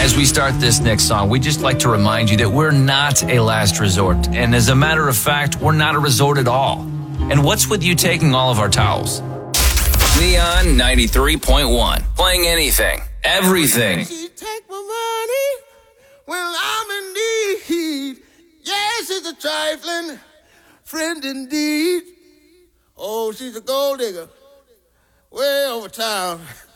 As we start this next song, we'd just like to remind you that we're not a last resort. And as a matter of fact, we're not a resort at all. And what's with you taking all of our towels? Neon 93.1. Playing anything, everything. She take my money when I'm in need. Yes, she's a trifling friend indeed. Oh, she's a gold digger way over town.